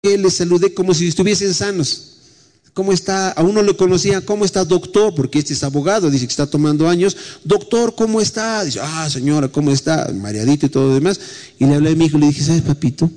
les saludé como si estuviesen sanos. ¿Cómo está? A uno lo conocía, ¿cómo está, doctor? Porque este es abogado, dice que está tomando años. Doctor, ¿cómo está? Dice, señora, ¿cómo está? Mareadito y todo lo demás. Y le hablé a mi hijo y le dije, ¿sabes, papito?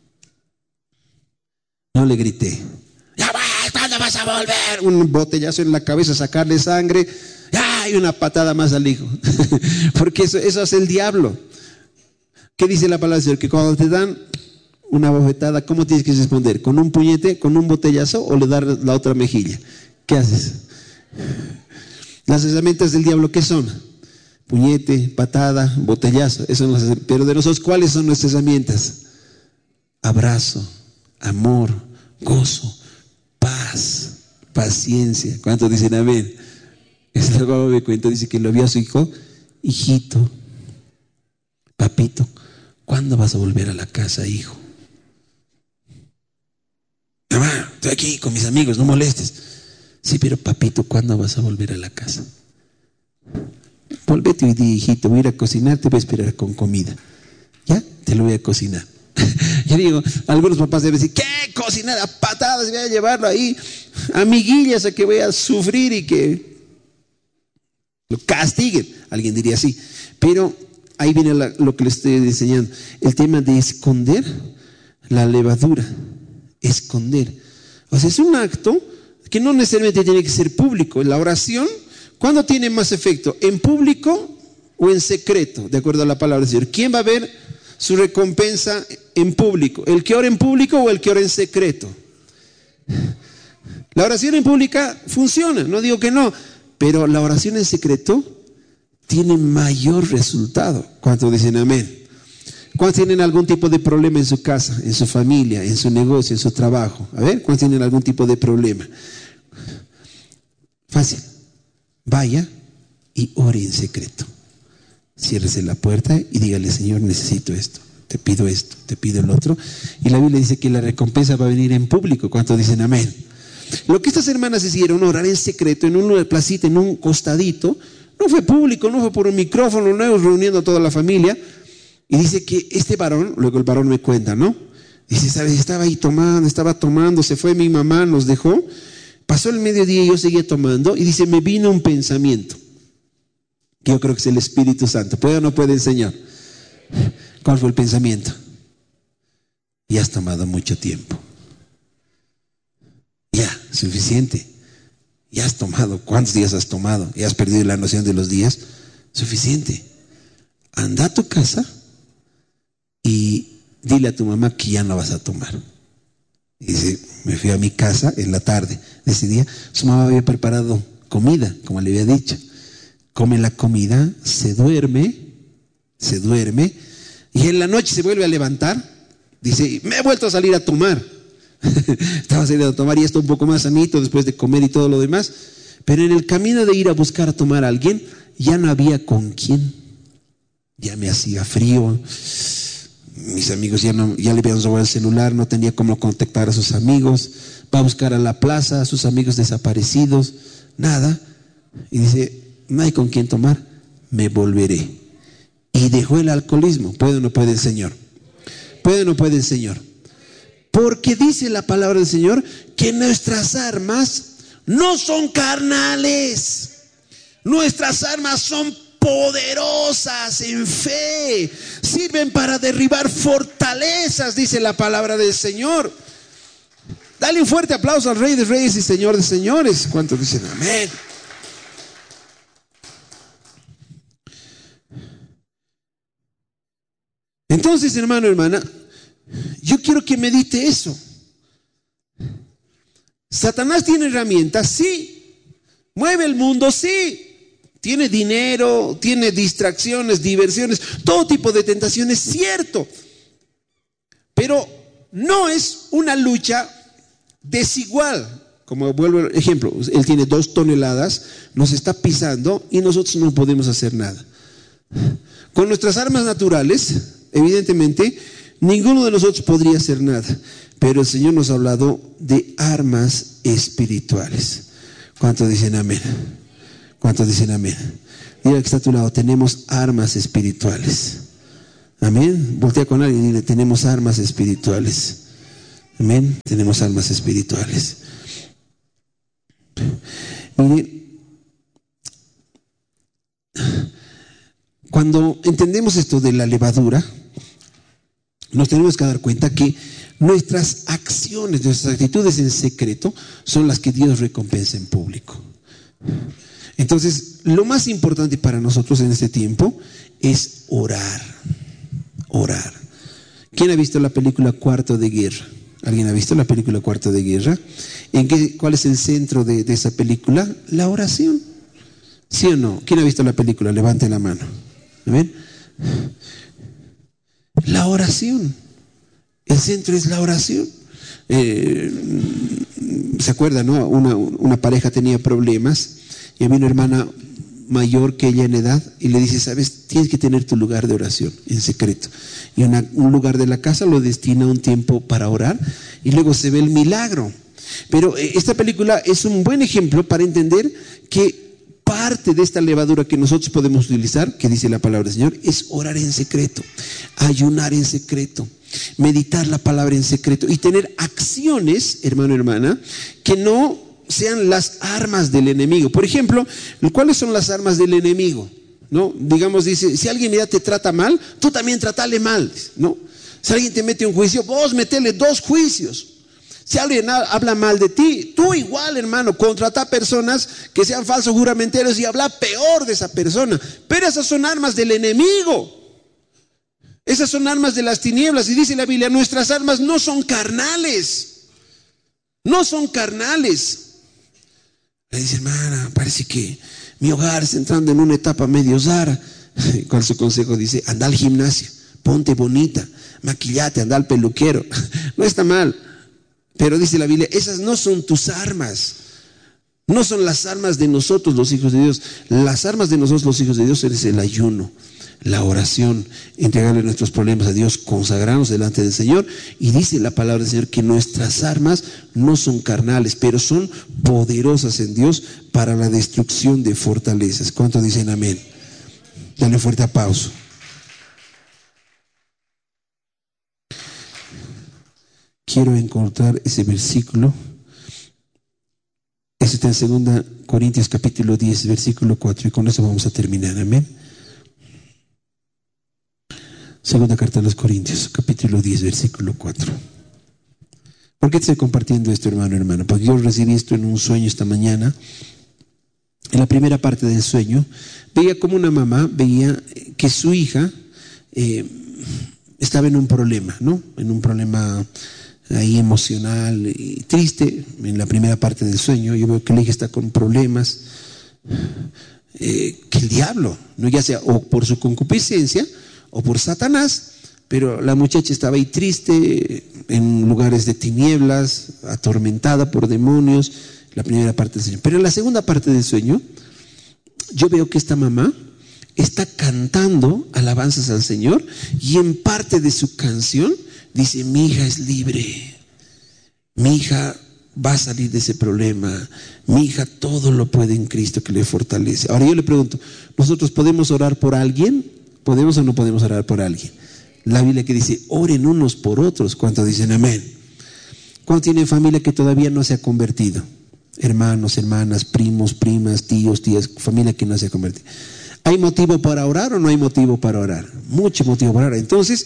No le grité. ¡Ya va! ¿Cuándo vas a volver? Un botellazo en la cabeza, sacarle sangre. Y una patada más al hijo. Porque eso hace el diablo. ¿Qué dice la palabra del Señor? Que cuando te dan una bofetada, ¿cómo tienes que responder? ¿Con un puñete, con un botellazo o le dar la otra mejilla? ¿Qué haces? Las herramientas del diablo, ¿qué son? Puñete, patada, botellazo. Pero de nosotros, ¿cuáles son nuestras herramientas? Abrazo, amor, gozo, paz, paciencia. ¿Cuántos dicen amén? Es lo que me cuenta, dice que lo vio a su hijo. Hijito, papito, ¿cuándo vas a volver a la casa, hijo? Mamá, estoy aquí con mis amigos, no molestes. Sí, pero papito, ¿cuándo vas a volver a la casa? Volvete hoy día, hijito, voy a ir a cocinar, te voy a esperar con comida. ¿Ya? Te lo voy a cocinar. Yo digo, algunos papás deben decir, ¿qué? Cocinar a patadas, voy a llevarlo ahí, amiguillas, a que voy a sufrir y que lo castiguen. Alguien diría así. Pero ahí viene lo que les estoy enseñando. El tema de esconder la levadura. Esconder. O sea, es un acto que no necesariamente tiene que ser público. La oración, ¿cuándo tiene más efecto? ¿En público o en secreto? De acuerdo a la palabra del Señor. ¿Quién va a ver su recompensa en público? ¿El que ora en público o el que ora en secreto? La oración en pública funciona, no digo que no, pero la oración en secreto tiene mayor resultado. ¿Cuántos dicen amén? ¿Cuántos tienen algún tipo de problema en su casa, en su familia, en su negocio, en su trabajo? A ver, ¿cuántos tienen algún tipo de problema? Fácil. Vaya y ore en secreto. Ciérrese la puerta y dígale, Señor, necesito esto, te pido el otro. Y la Biblia dice que la recompensa va a venir en público. ¿Cuántos dicen amén? Lo que estas hermanas hicieron, orar en secreto, en una placita, en un costadito, no fue público, no fue por un micrófono, no reuniendo a toda la familia. Y dice que este varón, luego el varón me cuenta, ¿no? Dice, ¿sabes? Estaba tomando, se fue mi mamá, nos dejó, pasó el mediodía y yo seguía tomando, y dice, me vino un pensamiento, que yo creo que es el Espíritu Santo. ¿Puede o no puede el Señor? ¿Cuál fue el pensamiento? Ya has tomado mucho tiempo. Ya, suficiente. Ya has tomado. ¿Cuántos días has tomado? ¿Ya has perdido la noción de los días? Suficiente. Anda a tu casa y dile a tu mamá que ya no vas a tomar. Y dice, me fui a mi casa en la tarde de ese día. Su mamá había preparado comida, como le había dicho. Come la comida, se duerme, y en la noche se vuelve a levantar. Dice, me he vuelto a salir a tomar. Estaba saliendo a tomar y esto un poco más sanito después de comer y todo lo demás. Pero en el camino de ir a buscar a tomar a alguien, ya no había con quién. Ya me hacía frío. Mis amigos ya le habían robado el celular, no tenía cómo contactar a sus amigos. Va a buscar a la plaza a sus amigos desaparecidos. Nada. Y dice, no hay con quién tomar, me volveré. Y dejó el alcoholismo. ¿Puede o no puede el Señor? ¿Puede o no puede el Señor? Porque dice la palabra del Señor que nuestras armas no son carnales. Nuestras armas son poderosas en fe. Sirven para derribar fortalezas, dice la palabra del Señor. Dale un fuerte aplauso al Rey de Reyes y Señor de Señores. ¿Cuántos dicen amén? Entonces, hermano, hermana, yo quiero que medite eso. Satanás tiene herramientas, sí. Mueve el mundo, sí. Tiene dinero, tiene distracciones, diversiones, todo tipo de tentaciones, cierto. Pero no es una lucha desigual. Como vuelvo al ejemplo, él tiene 2 toneladas, nos está pisando y nosotros no podemos hacer nada. Con nuestras armas naturales, evidentemente, ninguno de nosotros podría hacer nada. Pero el Señor nos ha hablado de armas espirituales. ¿Cuántos dicen amén? ¿Cuántos dicen amén? Mira que está a tu lado, tenemos armas espirituales. Amén. Voltea con alguien y dile, tenemos armas espirituales. Amén. Tenemos armas espirituales. Mire, cuando entendemos esto de la levadura, nos tenemos que dar cuenta que nuestras acciones, nuestras actitudes en secreto son las que Dios recompensa en público. Entonces, lo más importante para nosotros en este tiempo es orar. Orar. ¿Quién ha visto la película Cuarto de Guerra? ¿Alguien ha visto la película Cuarto de Guerra? ¿Cuál es el centro de esa película? La oración. ¿Sí o no? ¿Quién ha visto la película? Levante la mano. ¿Ven? La oración. El centro es la oración. ¿Se acuerdan, no? Una pareja tenía problemas y había una hermana mayor que ella en edad y le dice, sabes, tienes que tener tu lugar de oración en secreto. Y un lugar de la casa lo destina un tiempo para orar y luego se ve el milagro. Pero esta película es un buen ejemplo para entender que parte de esta levadura que nosotros podemos utilizar, que dice la palabra del Señor, es orar en secreto, ayunar en secreto, meditar la palabra en secreto y tener acciones, hermano, hermana, que no sean las armas del enemigo. Por ejemplo, ¿cuáles son las armas del enemigo? ¿No? Digamos, dice, si alguien ya te trata mal, tú también tratale mal, ¿no? Si alguien te mete un juicio, vos metele 2 juicios. Si alguien habla mal de ti, tú igual, hermano, contrata personas que sean falsos juramenteros y habla peor de esa persona. Pero esas son armas del enemigo. Esas son armas de las tinieblas. Y dice la Biblia, nuestras armas no son carnales. No son carnales. Le dice, hermana, parece que mi hogar está entrando en una etapa medio zara. ¿Cuál es su consejo? Dice, anda al gimnasio, ponte bonita, maquillate, anda al peluquero. No está mal. Pero dice la Biblia, esas no son tus armas. No son las armas de nosotros los hijos de Dios. Las armas de nosotros los hijos de Dios es el ayuno, la oración, entregarle nuestros problemas a Dios, consagrarnos delante del Señor. Y dice la palabra del Señor que nuestras armas no son carnales, pero son poderosas en Dios para la destrucción de fortalezas. ¿Cuántos dicen amén? Dale fuerte aplauso. Quiero encontrar ese versículo. Ese está en 2 Corintios capítulo 10, versículo 4. Y con eso vamos a terminar. Amén. Segunda carta a los Corintios, capítulo 10, versículo 4. ¿Por qué te estoy compartiendo esto, hermano? Porque yo recibí esto en un sueño esta mañana. En la primera parte del sueño, veía como una mamá veía que su hija estaba en un problema, ¿no? En un problema ahí emocional y triste. En la primera parte del sueño yo veo que la hija está con problemas, que el diablo, ¿no? Ya sea o por su concupiscencia o por Satanás, pero la muchacha estaba ahí triste, en lugares de tinieblas, atormentada por demonios. La primera parte del sueño. Pero en la segunda parte del sueño yo veo que esta mamá está cantando alabanzas al Señor y en parte de su canción dice, mi hija es libre, mi hija va a salir de ese problema, mi hija todo lo puede en Cristo que le fortalece. Ahora yo le pregunto, ¿nosotros podemos orar por alguien? ¿Podemos o no podemos orar por alguien? La Biblia que dice, oren unos por otros. ¿Cuántos dicen amén? ¿Cuántos tienen familia que todavía no se ha convertido? Hermanos, hermanas, primos, primas, tíos, tías, familia que no se ha convertido. ¿Hay motivo para orar o no hay motivo para orar? Mucho motivo para orar. Entonces,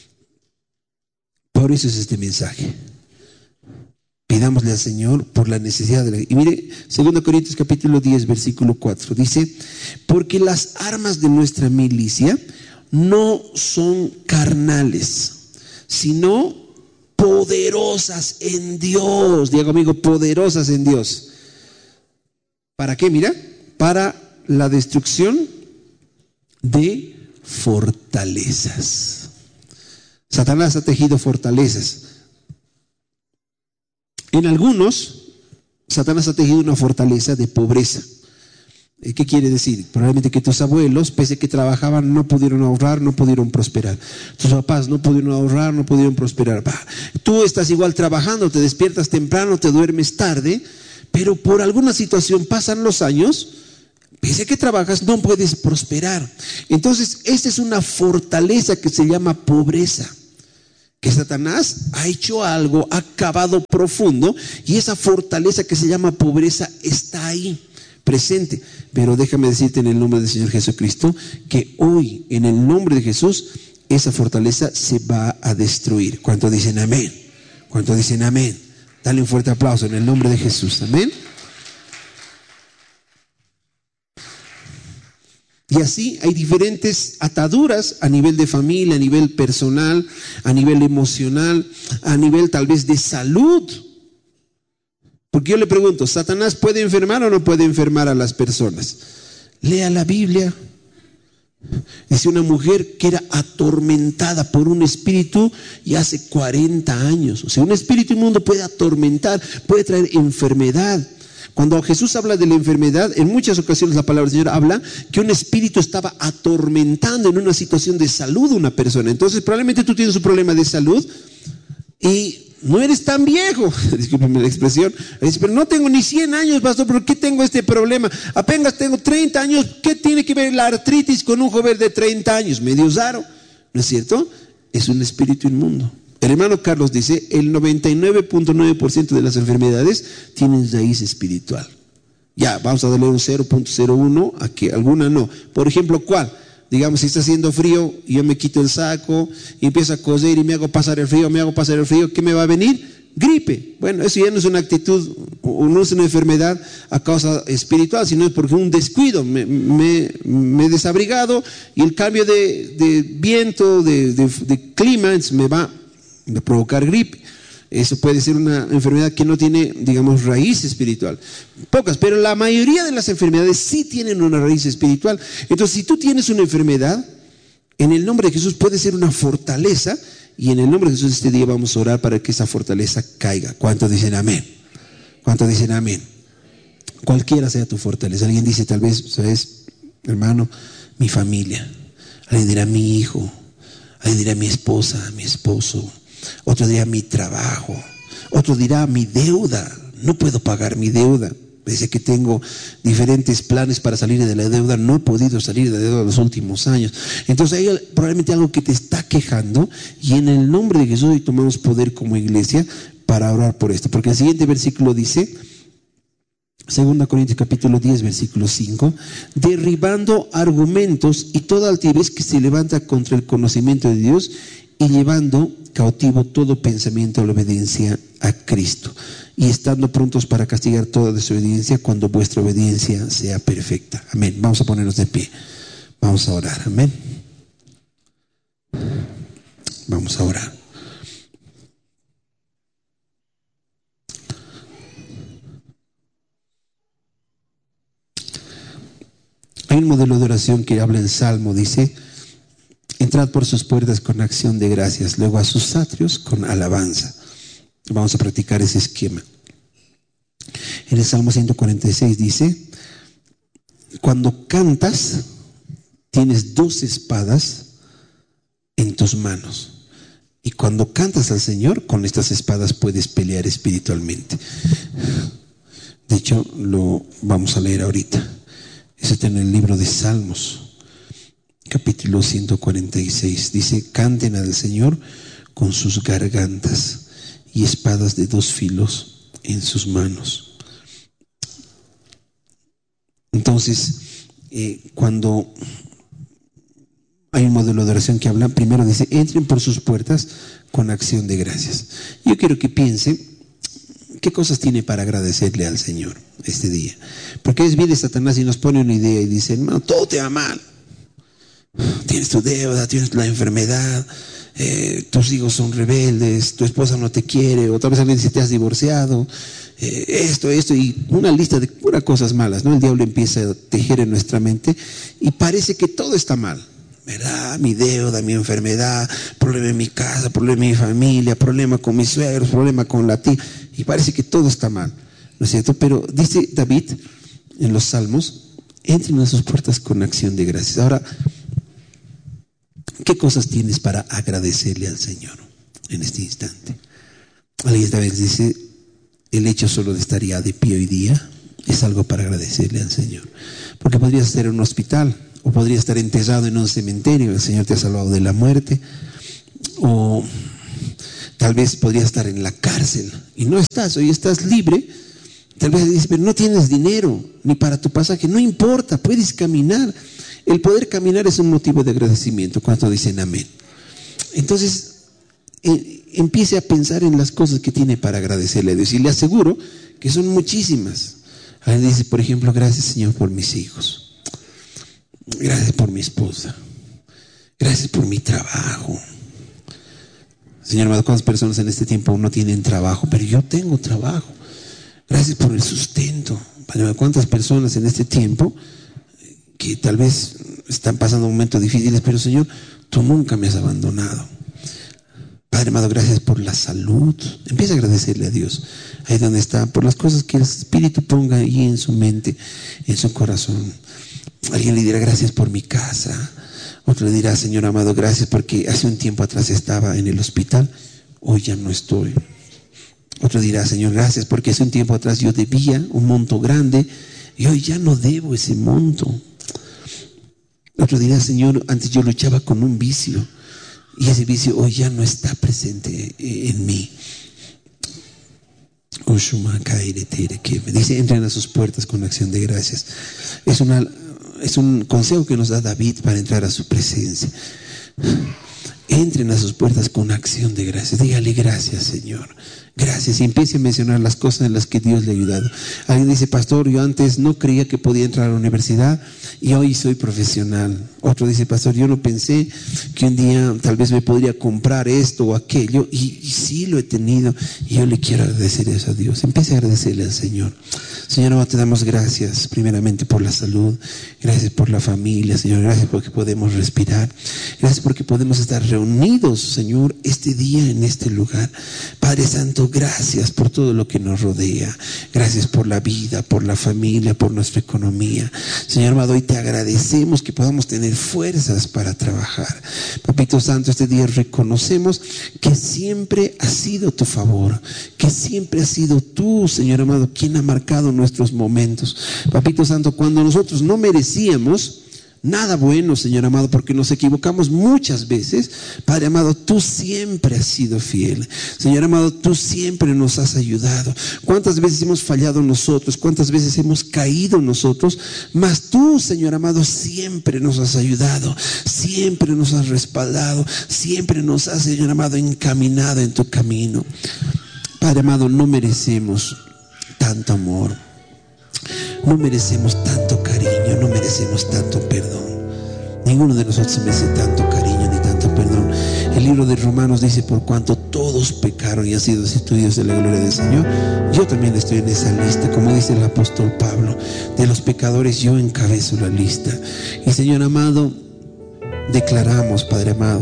por eso es este mensaje. Pidámosle al Señor por la necesidad de la... Y mire, 2 Corintios capítulo 10, versículo 4, dice, porque las armas de nuestra milicia no son carnales, sino poderosas en Dios. Diga conmigo, poderosas en Dios. ¿Para qué? Mira, para la destrucción de fortalezas. Satanás ha tejido fortalezas. En algunos, Satanás ha tejido una fortaleza de pobreza. ¿Qué quiere decir? Probablemente que tus abuelos, pese a que trabajaban, no pudieron ahorrar, no pudieron prosperar. Tus papás no pudieron ahorrar, no pudieron prosperar. Tú estás igual trabajando, te despiertas temprano, te duermes tarde, pero por alguna situación pasan los años, pese a que trabajas, no puedes prosperar. Entonces, esta es una fortaleza que se llama pobreza. que Satanás ha hecho algo, ha cavado profundo, y esa fortaleza que se llama pobreza está ahí, presente. Pero déjame decirte en el nombre del Señor Jesucristo, que hoy, en el nombre de Jesús, esa fortaleza se va a destruir. ¿Cuántos dicen amén? ¿Cuántos dicen amén? Dale un fuerte aplauso en el nombre de Jesús. Amén. Y así hay diferentes ataduras a nivel de familia, a nivel personal, a nivel emocional, a nivel tal vez de salud. Porque yo le pregunto, ¿Satanás puede enfermar o no puede enfermar a las personas? Lea la Biblia. Dice una mujer que era atormentada por un espíritu y hace 40 años. O sea, un espíritu inmundo puede atormentar, puede traer enfermedad. Cuando Jesús habla de la enfermedad, en muchas ocasiones la palabra del Señor habla que un espíritu estaba atormentando en una situación de salud a una persona. Entonces probablemente tú tienes un problema de salud y no eres tan viejo, discúlpeme la expresión, dice, pero no tengo ni 100 años, pastor, ¿por qué tengo este problema? Apenas tengo 30 años, ¿qué tiene que ver la artritis con un joven de 30 años? Medio raro, ¿no es cierto? Es un espíritu inmundo. El hermano Carlos dice, el 99.9% de las enfermedades tienen raíz espiritual. Ya, vamos a darle un 0.01 a que alguna no. Por ejemplo, ¿cuál? Digamos, si está haciendo frío y yo me quito el saco y empiezo a coser y me hago pasar el frío, ¿qué me va a venir? Gripe. Bueno, eso ya no es una actitud, no es una enfermedad a causa espiritual, sino es porque un descuido, me he desabrigado y el cambio de viento, de clima, me va a provocar gripe. Eso puede ser una enfermedad que no tiene, digamos, raíz espiritual. Pocas, pero la mayoría de las enfermedades sí tienen una raíz espiritual. Entonces, si tú tienes una enfermedad, en el nombre de Jesús puede ser una fortaleza, y en el nombre de Jesús este día vamos a orar para que esa fortaleza caiga. ¿Cuántos dicen amén? ¿Cuántos dicen amén? Cualquiera sea tu fortaleza. Alguien dice, tal vez, ¿sabes, hermano? Mi familia. Alguien dirá mi hijo. Alguien dirá mi esposa, mi esposo. Otro dirá mi trabajo, otro dirá mi deuda, no puedo pagar mi deuda. Dice que tengo diferentes planes para salir de la deuda, no he podido salir de la deuda en los últimos años. Entonces hay probablemente algo que te está quejando, y en el nombre de Jesús hoy tomamos poder como iglesia para orar por esto. Porque el siguiente versículo dice, 2 Corintios capítulo 10 versículo 5, derribando argumentos y toda altivez que se levanta contra el conocimiento de Dios, y llevando cautivo todo pensamiento a la obediencia a Cristo, y estando prontos para castigar toda desobediencia cuando vuestra obediencia sea perfecta. Amén. Vamos a ponernos de pie. Vamos a orar. Amén. Vamos a orar. Hay un modelo de oración que habla en Salmo, dice: entrad por sus puertas con acción de gracias, luego a sus atrios con alabanza. Vamos a practicar ese esquema. En el Salmo 146 dice: cuando cantas, tienes 2 espadas en tus manos. Y cuando cantas al Señor, con estas espadas puedes pelear espiritualmente. De hecho, lo vamos a leer ahorita. Eso está en el libro de Salmos, capítulo 146. Dice: canten al Señor con sus gargantas y espadas de 2 filos en sus manos. Entonces, cuando hay un modelo de oración que habla, primero dice: entren por sus puertas con acción de gracias. Yo quiero que piense qué cosas tiene para agradecerle al Señor este día. Porque es viene Satanás y nos pone una idea y dice: hermano, todo te va mal. Tienes tu deuda, tienes la enfermedad, tus hijos son rebeldes, tu esposa no te quiere, o tal vez alguien dice: te has divorciado, esto, y una lista de puras cosas malas, ¿no? El diablo empieza a tejer en nuestra mente y parece que todo está mal, ¿verdad? Mi deuda, mi enfermedad, problema en mi casa, problema en mi familia, problema con mis suegros, problema con la tía, y parece que todo está mal, ¿no es cierto? Pero dice David en los Salmos: entren a sus puertas con acción de gracias. Ahora, ¿qué cosas tienes para agradecerle al Señor en este instante? Alguien esta vez dice: el hecho solo de estar ya de pie hoy día es algo para agradecerle al Señor. Porque podrías estar en un hospital, o podrías estar enterrado en un cementerio, el Señor te ha salvado de la muerte, o Tal vez podrías estar en la cárcel y no estás, hoy estás libre. Tal vez dices, pero no tienes dinero ni para tu pasaje. No importa, puedes caminar. El poder caminar es un motivo de agradecimiento. ¿Cuántos dicen amén? Entonces, empiece a pensar en las cosas que tiene para agradecerle a Dios. Y le aseguro que son muchísimas. Alguien dice, por ejemplo, gracias Señor por mis hijos. Gracias por mi esposa. Gracias por mi trabajo. Señor amado, ¿cuántas personas en este tiempo no tienen trabajo? Pero yo tengo trabajo. Gracias por el sustento. ¿Cuántas personas en este tiempo que tal vez están pasando momentos difíciles, pero Señor, tú nunca me has abandonado? Padre amado, gracias por la salud. Empieza a agradecerle a Dios ahí donde está, por las cosas que el Espíritu ponga ahí en su mente, en su corazón. Alguien le dirá, gracias por mi casa. Otro le dirá, Señor amado, gracias porque hace un tiempo atrás estaba en el hospital, hoy ya no estoy. Otro dirá, Señor, gracias porque hace un tiempo atrás yo debía un monto grande y hoy ya no debo ese monto. Otro dirá, Señor, antes yo luchaba con un vicio y ese vicio hoy ya no está presente en mí. Dice, entren a sus puertas con acción de gracias. Es un consejo que nos da David para entrar a su presencia. Entren a sus puertas con acción de gracias. Dígale gracias, Señor. Gracias. Y empiece a mencionar las cosas en las que Dios le ha ayudado. Alguien dice, pastor, yo antes no creía que podía entrar a la universidad y hoy soy profesional. Otro dice, pastor, yo no pensé que un día tal vez me podría comprar esto o aquello y sí lo he tenido y yo le quiero agradecer eso a Dios. Empiece a agradecerle al Señor. Señor, te damos gracias primeramente por la salud. Gracias por la familia, Señor. Gracias porque podemos respirar. Gracias porque podemos estar reunidos, Señor, este día en este lugar. Padre Santo, gracias por todo lo que nos rodea. Gracias por la vida, por la familia, por nuestra economía. Señor amado, hoy te agradecemos que podamos tener fuerzas para trabajar. Papito Santo, este día reconocemos que siempre ha sido tu favor, que siempre ha sido tú, Señor amado, quien ha marcado nuestros momentos. Papito Santo, cuando nosotros no merecíamos nada bueno, Señor amado, porque nos equivocamos muchas veces, Padre amado, tú siempre has sido fiel. Señor amado, tú siempre nos has ayudado. ¿Cuántas veces hemos fallado nosotros? ¿Cuántas veces hemos caído nosotros? Mas tú, Señor amado, siempre nos has ayudado, siempre nos has respaldado, siempre nos has, Señor amado, encaminado en tu camino. Padre amado, no merecemos tanto amor, no merecemos tanto cariño, no merecemos tanto perdón. Ninguno de nosotros merece tanto cariño ni tanto perdón. El libro de Romanos dice, por cuanto todos pecaron y han sido destituidos de la gloria del Señor. Yo también estoy en esa lista, como dice el apóstol Pablo, de los pecadores yo encabezo la lista. Y Señor amado, declaramos, Padre amado,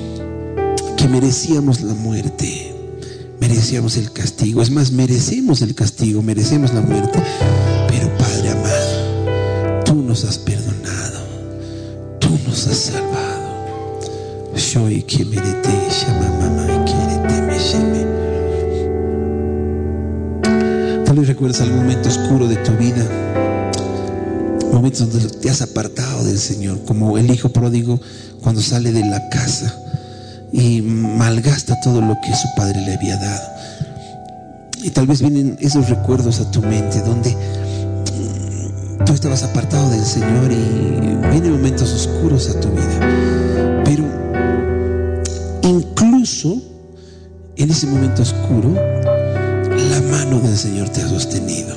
que merecíamos la muerte, merecíamos el castigo. Es más, merecemos el castigo, merecemos la muerte. Pero Padre amado, tú nos has perdonado, tú nos has salvado. Tal vez recuerdas algún momento oscuro de tu vida, momentos donde te has apartado del Señor, como el hijo pródigo cuando sale de la casa y malgasta todo lo que su padre le había dado. Y tal vez vienen esos recuerdos a tu mente donde tú estabas apartado del Señor y vienen momentos oscuros a tu vida. Pero incluso en ese momento oscuro, la mano del Señor te ha sostenido.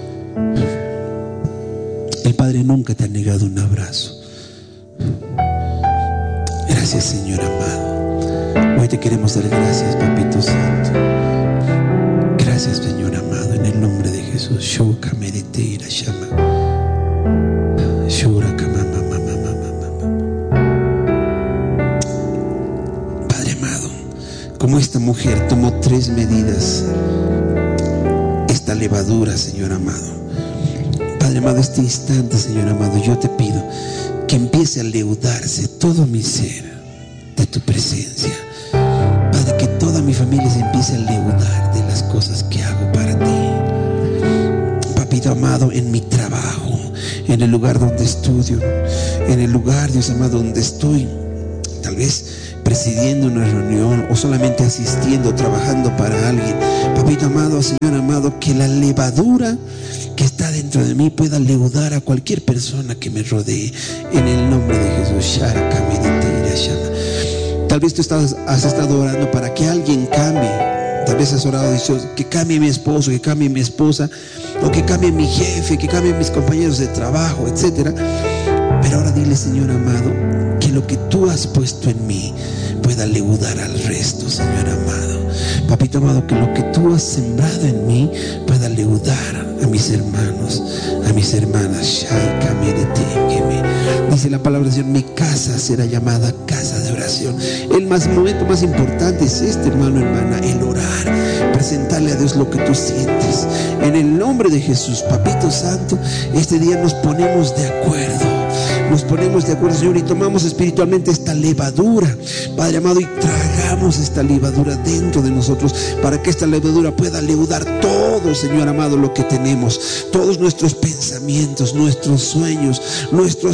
El Padre nunca te ha negado un abrazo. Gracias, Señor amado. Hoy te queremos dar gracias, Papito Santo. Gracias, Señor amado, en el nombre de Jesús. Padre amado, como esta mujer tomó 3 medidas, esta levadura, Señor amado, Padre amado, este instante, Señor amado, yo te pido que empiece a leudarse todo mi ser de tu presencia. Padre, que toda mi familia se empiece a leudar de las cosas que hago para ti. Papito amado, en mi trabajo, en el lugar donde estudio, en el lugar, Dios amado, donde estoy, tal vez presidiendo una reunión o solamente asistiendo, trabajando para alguien. Papito amado, Señor amado, que la levadura que está dentro de mí pueda leudar a cualquier persona que me rodee, en el nombre de Jesús. Tal vez tú has estado orando para que alguien cambie. Tal vez has orado diciendo que cambie mi esposo, que cambie mi esposa, o que cambie mi jefe, que cambie mis compañeros de trabajo, etcétera. Pero ahora dile, Señor amado, que lo que tú has puesto en mí pueda leudar al resto, Señor amado. Papito amado, que lo que tú has sembrado en mí pueda leudar a mis hermanos, a mis hermanas. Dice la palabra del Señor: mi casa será llamada casa de oración. El momento más importante es este, hermano, hermana, el orar, presentarle a Dios lo que tú sientes. En el nombre de Jesús, Papito Santo, este día nos ponemos de acuerdo. Nos ponemos de acuerdo, Señor, y tomamos espiritualmente esta levadura, Padre amado, y tragamos esta levadura dentro de nosotros, para que esta levadura pueda leudar todo, Señor amado, lo que tenemos, todos nuestros pensamientos, nuestros sueños, nuestros